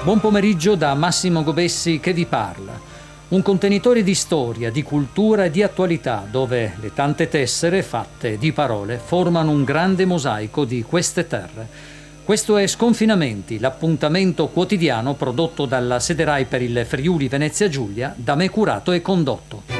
Buon pomeriggio da Massimo Gobessi che vi parla. Un contenitore di storia, di cultura e di attualità, dove le tante tessere fatte di parole formano un grande mosaico di queste terre. Questo è Sconfinamenti, l'appuntamento quotidiano prodotto dalla Sede Rai per il Friuli Venezia Giulia, da me curato e condotto.